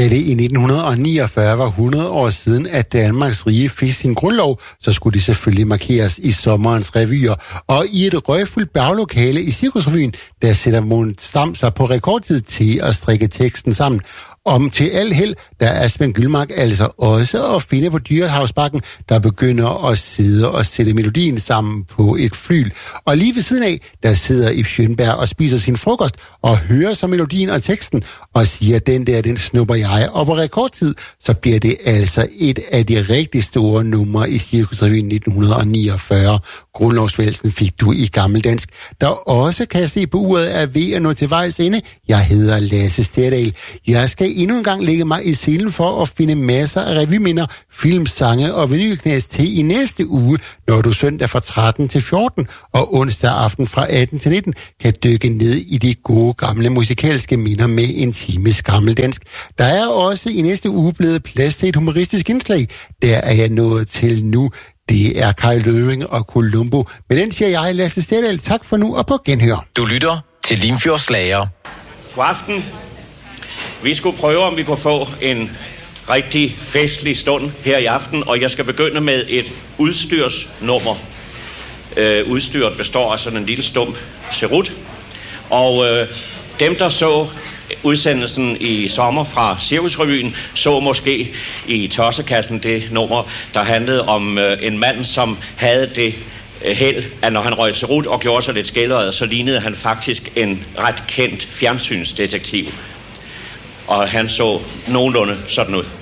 Da det i 1949 var 100 år siden, at Danmarks Rige fik sin grundlov, så skulle det selvfølgelig markeres i sommerens revyer. Og i et røgfuldt baglokale i Cirkusrevyen, der sætter Mogens Dam sig på rekordtid til at strikke teksten sammen. Om til al held, der er Svend Gyldmark altså også at finde på Dyrehavsbakken, der begynder at sidde og sætte melodien sammen på et flyl. Og lige ved siden af, der sidder Ib Schønberg og spiser sin frokost og hører så melodien og teksten og siger, den snupper jeg. Og på rekordtid, så bliver det altså et af de rigtig store numre i Cirkusrevyen 1949. Grundlovsvælsen fik du i gammeldansk, der også kan jeg se på uret er ved at nå til vejs ende. Jeg hedder Lasse Sterdal. Jeg skal endnu en gang lægge mig i selen for at finde masser af revyminder, filmsange og vinylknæs til i næste uge, når du søndag fra 13 til 14 og onsdag aften fra 18 til 19 kan dykke ned i de gode gamle musikalske minder med en times gammeldansk. Der er også i næste uge blevet plads til et humoristisk indslag. Der er jeg nået til nu. Det er Kai Løving og Columbo. Men den siger jeg, Lasse Stedal, tak for nu og på genhør. Du lytter til Limfjords Slager. God aften. Vi skulle prøve, om vi kunne få en rigtig festlig stund her i aften, og jeg skal begynde med et udstyrsnummer. Udstyret består af sådan en lille stump cerut, og dem, der så udsendelsen i sommer fra Cirkusrevyen, så måske i Tossekassen det nummer, der handlede om en mand, som havde det held, at når han røg cerut og gjorde sig lidt skældret, så lignede han faktisk en ret kendt fjernsynsdetektiv. Og han så nogenlunde sådan ud.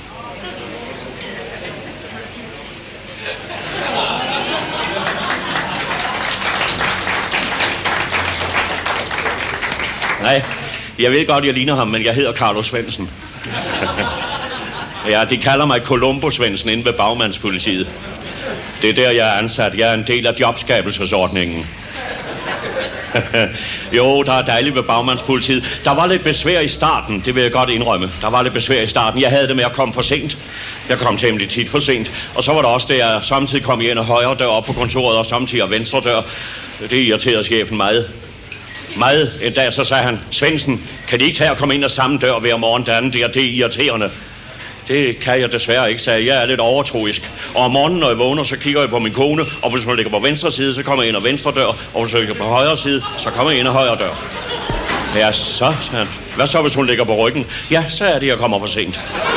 Nej, jeg ved godt, jeg ligner ham, men jeg hedder Carlo Svendsen. Ja, de kalder mig Columbo Svendsen inde ved Bagmandspolitiet. Det er der, jeg er ansat. Jeg er en del af jobskabelsesordningen. Jo, der er dejligt ved Bagmandspolitiet. Der var lidt besvær i starten, det vil jeg godt indrømme. Der var lidt besvær i starten. Jeg havde det med at komme for sent. Jeg kom temmelig tit for sent. Og så var der også det, jeg samtidig kom ind og højre dør op på kontoret, og samtidig venstre dør. Det irriterede chefen meget. Meget. En dag så sagde han, Svendsen, kan de ikke tage og komme ind og samme dør hver morgen derinde? Det er irriterende. Det kan jeg desværre ikke, sagde jeg. Er lidt overtroisk. Og om morgenen, når jeg vågner, så kigger jeg på min kone, og hvis hun ligger på venstre side, så kommer jeg ind og venstre dør, og hvis hun ligger på højre side, så kommer jeg ind og højre dør. Ja, så, sagde han. Hvad så, hvis hun ligger på ryggen? Ja, så er det, jeg kommer for sent.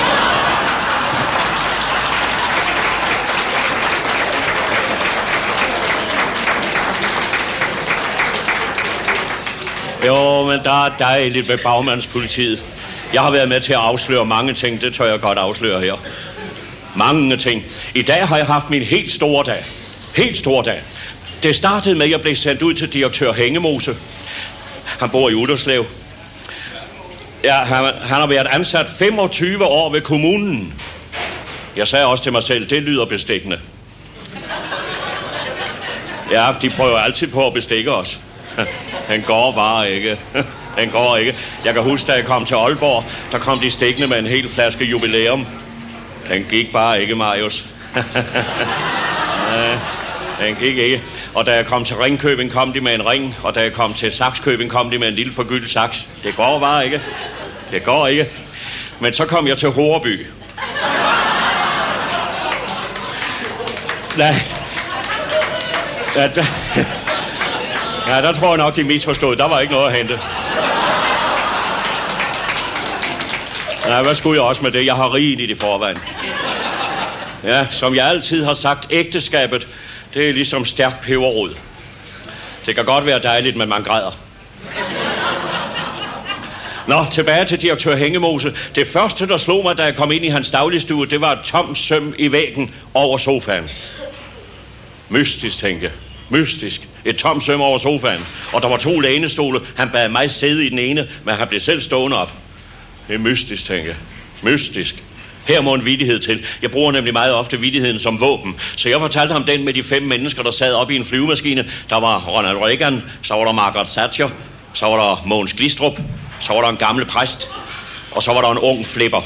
Jo, men der er dejligt ved Bagmandspolitiet. Jeg har været med til at afsløre mange ting, det tør jeg godt afsløre her. Mange ting. I dag har jeg haft min helt store dag. Helt store dag. Det startede med, at jeg blev sendt ud til direktør Hængemose. Han bor i Utterslev. Ja, han har været ansat 25 år ved kommunen. Jeg sagde også til mig selv, det lyder bestikkende. Ja, de prøver altid på at bestikke os. Den går bare ikke. Den går ikke. Jeg kan huske, da jeg kom til Aalborg, der kom de stikkende med en hel flaske jubilæum. Den gik bare ikke, Marius. Den gik ikke. Og da jeg kom til Ringkøbing, kom de med en ring. Og da jeg kom til Sakskøbing, kom de med en lille forgyldt saks. Det går bare ikke. Det går ikke. Men så kom jeg til Horreby. Nej. Ja, der tror jeg nok, de misforstod. Der var ikke noget at hente. Nej, hvad skulle jeg også med det? Jeg har rigeligt i forvejen. Ja, som jeg altid har sagt, ægteskabet, det er ligesom stærk peberrod. Det kan godt være dejligt, men man græder. Nå, tilbage til direktør Hængemose. Det første, der slog mig, da jeg kom ind i hans dagligstue, det var et tomt søm i væggen over sofaen. Mystisk, tænkte jeg. Mystisk. Et tomt søm over sofaen. Og der var 2 lænestole. Han bad mig sidde i den ene, men han blev selv stående op. Det er mystisk, tænker jeg. Mystisk. Her må en vittighed til. Jeg bruger nemlig meget ofte vittigheden som våben. Så jeg fortalte ham den med de 5 mennesker, der sad op i en flyvemaskine. Der var Ronald Reagan, så var der Margaret Thatcher, så var der Mogens Glistrup, så var der en gammel præst, og så var der en ung flipper.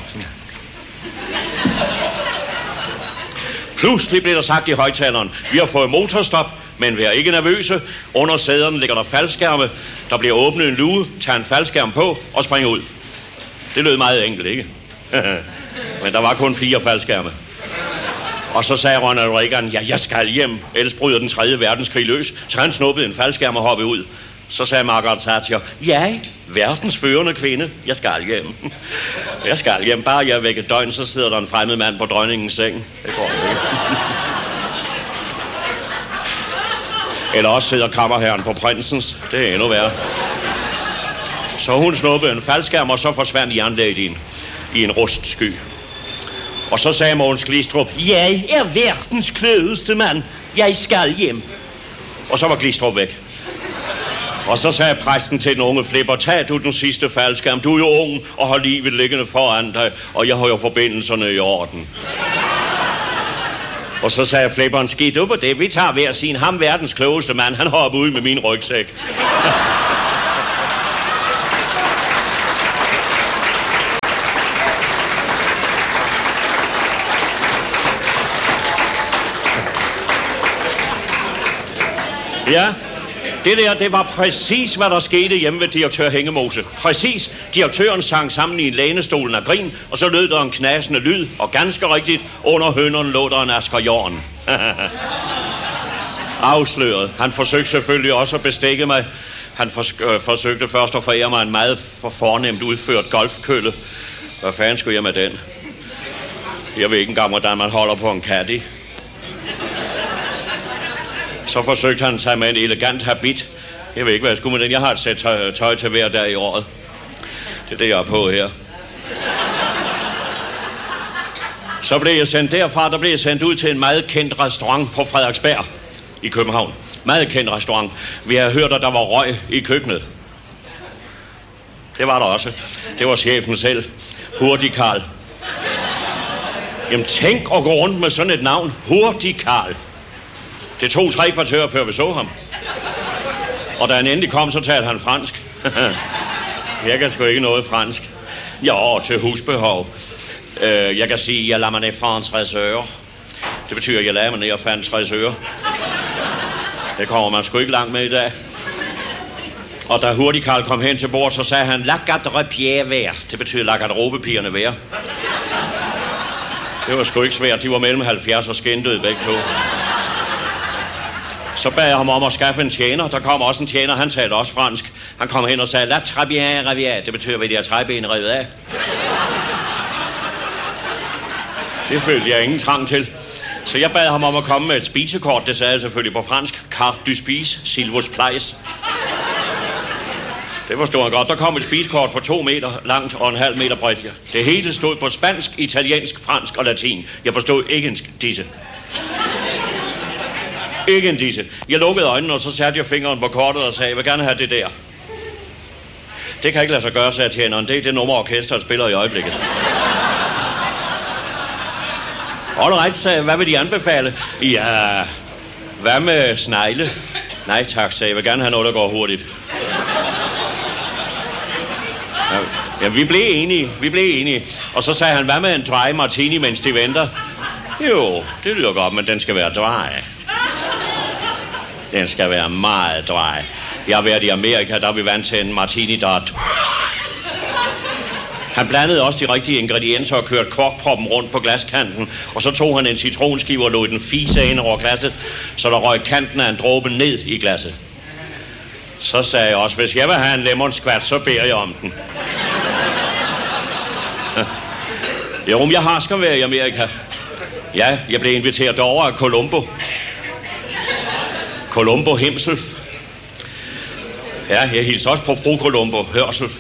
Pludselig blev der sagt i højtaleren, vi har fået motorstop, men vær ikke nervøse. Under sæderne ligger der faldskærme. Der bliver åbnet en luge, tager en faldskærm på og springer ud. Det lød meget enkelt, ikke? Men der var kun 4 faldskærme. Og så sagde Ronald Reagan, ja, jeg skal hjem, ellers bryder den 3. verdenskrig løs. Så han snuppede en faldskærm og hoppede ud. Så sagde Margaret Thatcher, ja, verdens førende kvinde, jeg skal hjem. Jeg skal hjem, bare jeg er væk et døgn, så sidder der en fremmed mand på dronningens seng. Det går ikke. Eller også sidder kammerherren på prinsens. Det er endnu værre. Så hun snuppede en faldskærm, og så forsvandt jernladien i en rustsky. Og så sagde Mogens Glistrup, jeg er verdens klødeste mand. Jeg skal hjem. Og så var Glistrup væk. Og så sagde præsten til den unge Flipper, tag du den sidste faldskærm. Du er jo ung og har livet liggende foran dig, og jeg har jo forbindelserne i orden. Og så sagde Flipperen, skidt ud på det. Vi tager hver sin. Ham verdens klogeste mand, han hopper ud med min rygsæk. Ja, det var præcis, hvad der skete hjemme ved direktør Hængemose. Præcis. Direktøren sang sammen i en lænestolen af grin, og så lød der en knasende lyd, og ganske rigtigt, under hønderne lå der en Asger Jorn. Afsløret. Han forsøgte selvfølgelig også at bestikke mig. Han forsøgte først at forære mig en meget fornemt udført golfkølle. Hvad fanden skulle jeg med den? Jeg ved ikke engang, hvordan man holder på en caddy. Så forsøgte han sig med en elegant habit. Jeg ved ikke, hvad jeg skulle med den. Jeg har et sæt tøj til hver dag i året. Det er det, jeg er på her. Så blev jeg sendt derfra. Der blev jeg sendt ud til en meget kendt restaurant på Frederiksberg i København. Meget kendt restaurant. Vi havde hørt, at der var røg i køkkenet. Det var der også. Det var chefen selv. Hurtig Karl. Jamen tænk at gå rundt med sådan et navn. Hurtig Karl. Det tog 3 kvarter, før vi så ham. Og da han endelig kom, så talte han fransk. Jeg kan sgu ikke noget fransk. Jo, til husbehov. Jeg kan sige, jeg lader mig ned fra en 60 øre. Det betyder, at jeg lader mig ned og fandt 60 øre. Det kommer man sgu ikke langt med i dag. Og da Hurtig Karl kom hen til bord, så sagde han, la garderobe vær. Det betyder, la garderobepigerne vær. Det var sgu ikke svært. De var mellem 70 og skændede begge to. Så bad jeg ham om at skaffe en tjener. Der kom også en tjener, han talte også fransk. Han kom hen og sagde, la très bien revier. Det betyder, at de har træben revet af. Det følte jeg ingen trang til. Så jeg bad ham om at komme med et spisekort. Det sagde jeg selvfølgelig på fransk. Carte du spise, s'il vous plaît. Det forstod han godt. Der kom et spisekort på 2 meter langt og 1,5 meter bredt. Det hele stod på spansk, italiensk, fransk og latin. Jeg forstod ikke disse. Ikke en disse. Jeg lukkede øjnene, og så satte jeg fingeren på kortet og sagde, jeg vil gerne have det der. Det kan ikke lade sig gøre, sagde tjeneren. Det er det nummer, orkestret spiller i øjeblikket. Alright, sagde jeg. Hvad vil de anbefale? Ja, hvad med snegle? Nej tak, sagde jeg. Vil gerne have noget, der går hurtigt. Ja, vi blev enige. Og så sagde han, hvad med en dry martini, mens de venter? Jo, det lyder godt, men den skal være dry. Den skal være meget dry. Jeg har været i Amerika, der vi vant til en martini, der er... Han blandede også de rigtige ingredienser og kørte korkproppen rundt på glaskanten. Og så tog han en citronskive og lod den fise ind over glasset, så der røg kanten af en dråbe ned i glasset. Så sagde jeg også, hvis jeg vil have en lemon squat, så beder jeg om den. Jo, jeg har skal være i Amerika. Ja, jeg blev inviteret over af Columbo Himself. Ja, jeg hilste også på fru Columbo Hørself.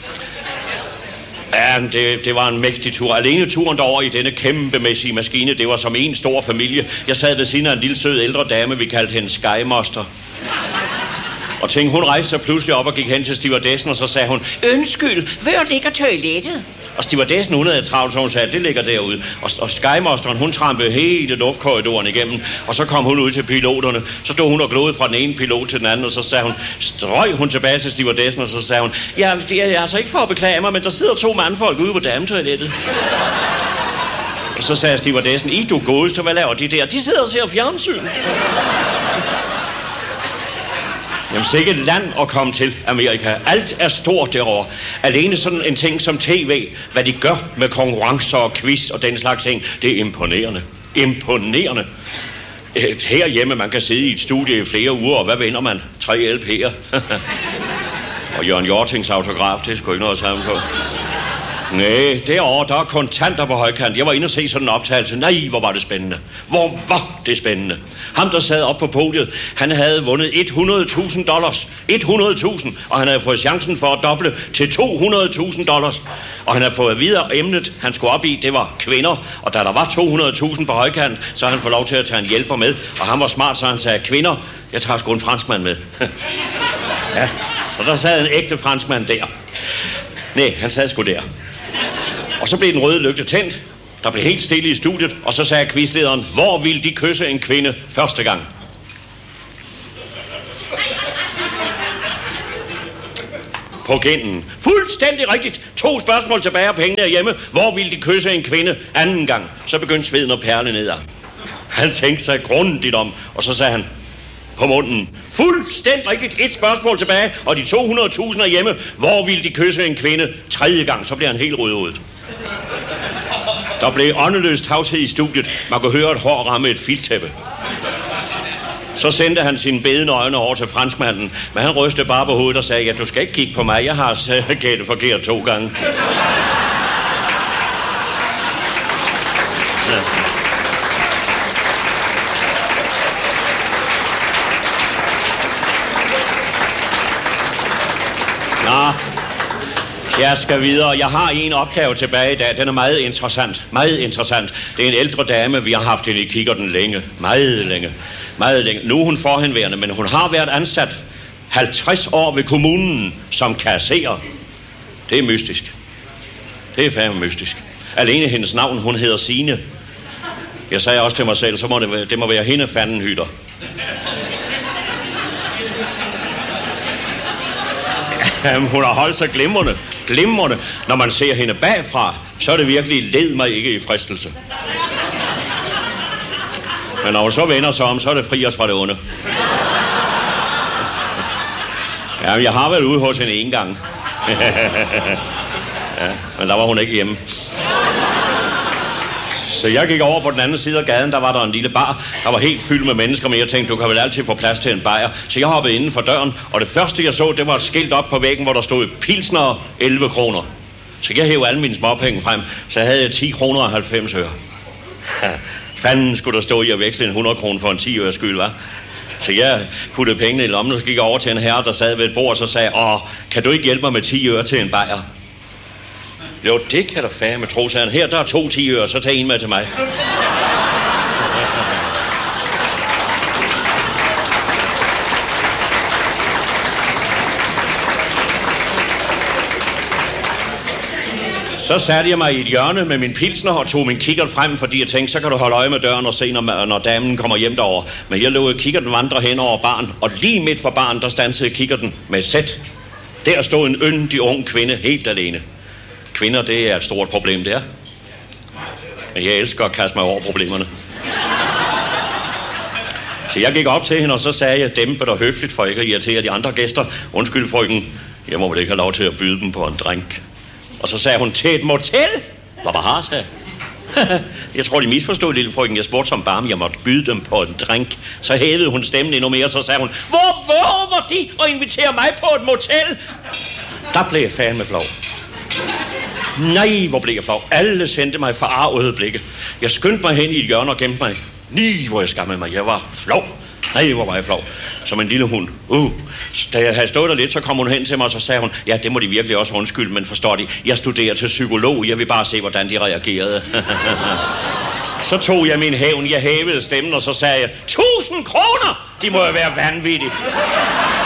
Ja, det var en mægtig tur. Alene turen derover i denne kæmpemæssige maskine, det var som en stor familie. Jeg sad ved siden af en lille sød ældre dame, vi kaldte hende Skymaster. Og tænkte, hun rejste sig pludselig op og gik hen til stewardessen, og så sagde hun, undskyld, hvor ligger toilettet? Og stewardessen, hun havde travlt, så hun sagde, det ligger derude. Og Skymasteren, hun trampede hele luftkorridoren igennem, og så kom hun ud til piloterne. Så stod hun og glodede fra den ene pilot til den anden, og så sagde hun, strøg hun tilbage til stewardessen, og så sagde hun, ja, det er altså ikke for at beklage mig, men der sidder 2 mandfolk ude på dametoilettet. Og så sagde stewardessen, I du godeste, hvad laver de der? De sidder og ser fjernsyn. Jamen, sikkert land at komme til Amerika. Alt er stort derovre. Alene sådan en ting som tv, hvad de gør med konkurrencer og quiz og den slags ting, det er imponerende. Imponerende. Herhjemme, man kan sidde i et studie i flere uger, og hvad vinder man? 3 LP'er. Og Jørgen Hjortings autograf, det er sgu ikke noget sammen på. Nej, derovre, der er kontanter på højkant. Jeg var inde og se sådan en optagelse. Nej, hvor var det spændende. Hvor var det spændende. Ham, der sad op på podiet, han havde vundet $100,000. 100.000, og han havde fået chancen for at doble til $200,000. Og han havde fået at vide, at emnet, han skulle op i, det var kvinder. Og da der var 200.000 på højkant, så havde han fået lov til at tage en hjælper med. Og han var smart, så han sagde, kvinder, jeg tager sgu en franskmand med. Ja, så der sad en ægte franskmand der. Nej, han sad sgu der. Og så blev den røde lygte tændt. Der blev helt stille i studiet, og så sagde quizlederen, hvor ville de kysse en kvinde første gang? På kinden. Fuldstændig rigtigt. 2 spørgsmål tilbage, og pengene er hjemme. Hvor ville de kysse en kvinde anden gang? Så begyndte sveden at perle nedad. Han tænkte sig grundigt om, og så sagde han, på munden. Fuldstændig rigtigt. 1 spørgsmål tilbage, og de 200.000 er hjemme. Hvor ville de kysse en kvinde 3. gang? Så bliver han helt rødhovedet. Der blev åndeløs tavshed i studiet. Man kunne høre et hår ramme et filttæppe. Så sendte han sine bedende øjne over til franskmanden, men han rystede bare på hovedet og sagde, ja, du skal ikke kigge på mig, jeg har gættet forkert 2 gange. Ja. Nå, jeg skal videre. Jeg har en opgave tilbage i dag. Den er meget interessant. Meget interessant. Det er en ældre dame, vi har haft hende i kikkerten længe. Meget længe. Meget længe. Nu er hun forhenværende, men hun har været ansat 50 år ved kommunen som kasserer. Det er mystisk. Det er fandme mystisk. Alene hendes navn, hun hedder Signe. Jeg sagde også til mig selv, så må det må være hende fandenhytter. Jamen, hun har holdt sig glimrende. Glimrende. Når man ser hende bagfra, så er det virkelig led mig ikke i fristelse. Men når hun så vender sig om, så er det fri os fra det onde. Jamen, jeg har været ude hos hende en gang. Ja, men der var hun ikke hjemme. Så jeg gik over på den anden side af gaden, der var der en lille bar, der var helt fyldt med mennesker, men jeg tænkte, du kan vel altid få plads til en bajer. Så jeg hoppede inden for døren, og det første jeg så, det var et skilt op på væggen, hvor der stod pilsner 11 kroner. Så jeg hævde alle mine småpenge frem, så havde jeg 10 kroner og 90 øre. Fanden skulle der stå i at veksle en 100 kroner for en 10 øre skyld, hva'? Så jeg puttede pengene i lommen, og så gik jeg over til en herre, der sad ved et bord, og så sagde, kan du ikke hjælpe mig med 10 øre til en bajer? Jo, det kan der fandme tro, sagde han. Her, der er 2 10 øre, så tag en med til mig. Så satte jeg mig i et hjørne med min pilsner og tog min kikkert frem, fordi jeg tænkte, så kan du holde øje med døren og se, når damen kommer hjem derover. Men jeg lod kikkerten vandre hen over baren, og lige midt for baren, der standsede kikkerten med et sæt. Der stod en yndig ung kvinde helt alene. Kvinder, det er et stort problem, det er. Men jeg elsker at kaste mig over problemerne. Så jeg gik op til hende, og så sagde jeg dæmpet og høfligt, for ikke at irritere de andre gæster. Undskyld, frøken, jeg må vel ikke have lov til at byde dem på en drink. Og så sagde hun, til et motel? Hvor bare sagde jeg tror, de misforstod, lille frøken. Jeg spurgte som barn, jeg måtte byde dem på en drink. Så hævede hun stemmen endnu mere, og så sagde hun, hvor våger de at invitere mig på et motel? Der blev jeg fandme flov. Nej, hvor blev jeg flov. Alle sendte mig forarvede blikke. Jeg skyndte mig hen i et hjørne og gemte mig. Hvor jeg skammede mig. Jeg var flov. Nej, hvor var jeg flov. Som en lille hund. Da jeg havde stået der lidt, så kom hun hen til mig, og så sagde hun, ja, det må de virkelig også undskylde, men forstår de, jeg studerer til psykolog. Jeg vil bare se, hvordan de reagerede. Så tog jeg min hævn. Jeg hævede stemmen, og så sagde jeg, 1000 kroner! De må jo være vanvittige.